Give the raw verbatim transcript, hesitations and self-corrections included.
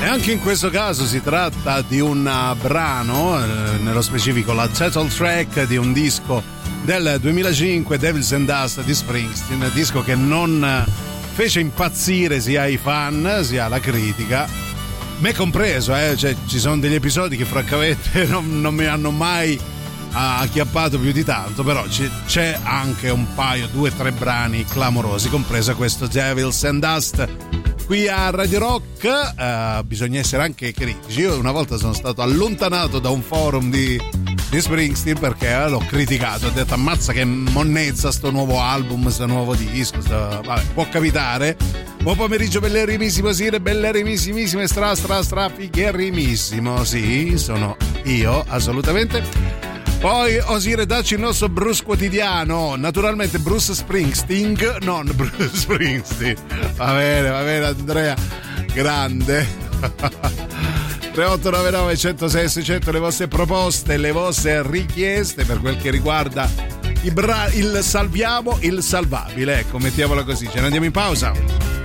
anche in questo caso si tratta di un brano, eh, nello specifico la title track di un disco del duemilacinque, Devils and Dust di Springsteen, disco che non fece impazzire sia i fan sia la critica, me compreso, eh? Cioè, ci sono degli episodi che francamente non, non mi hanno mai acchiappato più di tanto, però c- c'è anche un paio, due o tre brani clamorosi, compreso questo Devils and Dust. Qui a Radio Rock uh, bisogna essere anche critici. Io una volta sono stato allontanato da un forum di, di Springsteen perché l'ho criticato, ho detto ammazza che monnezza sto nuovo album, sto nuovo disco, sto... Vabbè, può capitare. Buon pomeriggio bellerimissimo, sì, bellerimissimo, stra stra stra figherimissimo, sì, sono io, assolutamente. Poi Osire, dacci il nostro Bruce quotidiano, naturalmente Bruce Springsteen, non Bruce Springsteen. Va bene, va bene Andrea, grande. tre otto nove nove uno zero sei sei zero zero, le vostre proposte, le vostre richieste per quel che riguarda i bra- il salviamo il salvabile, ecco, mettiamola così. Ce ne andiamo in pausa.